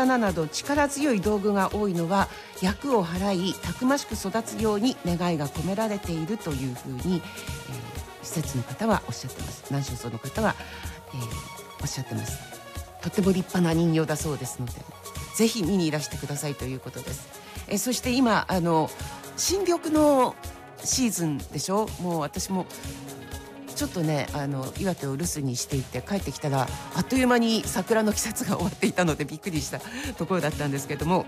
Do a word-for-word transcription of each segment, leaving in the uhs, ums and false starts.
刀など力強い道具が多いのは厄を払いたくましく育つように願いが込められているというふうに、えー、施設の方はおっしゃってます。南昌荘の方は、えー、おっしゃってます。とても立派な人形だそうですので、ぜひ見にいらしてくださいということです。えー、そして今あの新緑のシーズンでしょ。もう私もちょっとねあの岩手を留守にしていて帰ってきたらあっという間に桜の季節が終わっていたのでびっくりしたところだったんですけども、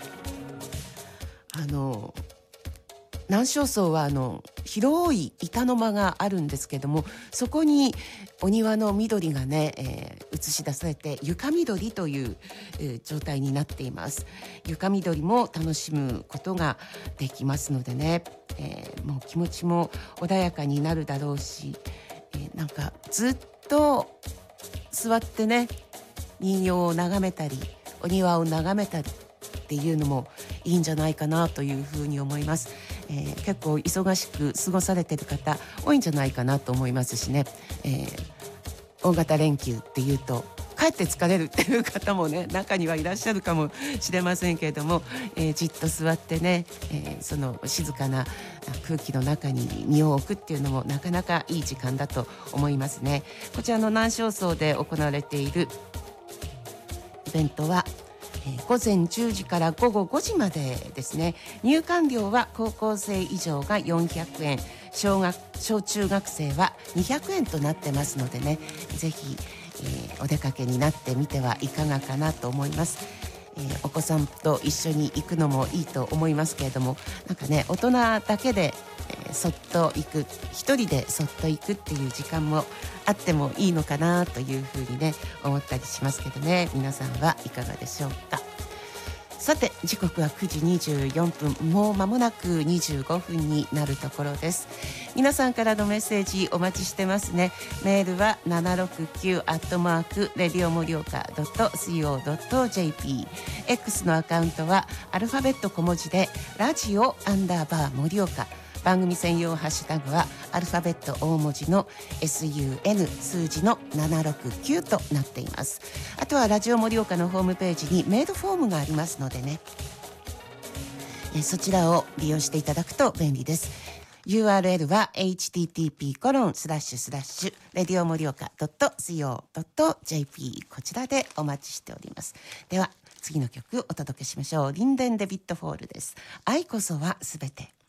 あの南昌荘はあの広い板の間があるんですけども、そこにお庭の緑がね、えー、映し出されて床緑という、えー、状態になっています。床緑も楽しむことができますのでね、えー、もう気持ちも穏やかになるだろうし、えー、なんかずっと座ってね人形を眺めたりお庭を眺めたりっていうのもいいんじゃないかなというふうに思います。えー、結構忙しく過ごされている方多いんじゃないかなと思いますしね、えー、大型連休っていうと帰って疲れるっていう方もね中にはいらっしゃるかもしれませんけれども、えー、じっと座ってね、えー、その静かな空気の中に身を置くっていうのもなかなかいい時間だと思いますね。こちらの南昌荘で行われているイベントはえー、午前じゅうじから午後ごじまでですね。入館料は高校生以上がよんひゃくえん、小学小中学生はにひゃくえんとなってますのでね、ぜひ、えー、お出かけになってみてはいかがかなと思います。えー、お子さんと一緒に行くのもいいと思いますけれども、なんかね大人だけで、えー、そっと行く、一人でそっと行くっていう時間もあってもいいのかなというふうにね思ったりしますけどね。皆さんはいかがでしょうか。さて時刻はくじにじゅうよんぷん、もう間もなくにじゅうごふんになるところです。皆さんからのメッセージお待ちしてますね。メールは ななろくきゅう アットマークレディオ盛岡 ドット コー ドット ジェーピー、 X のアカウントはアルファベット小文字でラジオアンダーバー盛岡、番組専用ハッシュタグはアルファベット大文字の サン 数字のななろくきゅうとなっています。あとはラジオ盛岡のホームページにメールフォームがありますのでね、えそちらを利用していただくと便利です。 ユーアールエル は エイチティーティーピー コロンスラッシュスラッシュレディオ盛岡 ドット コー ドット ジェーピー、 こちらでお待ちしております。では次の曲お届けしましょう。リンデン・デビッド・フォールです。愛こそはすべて。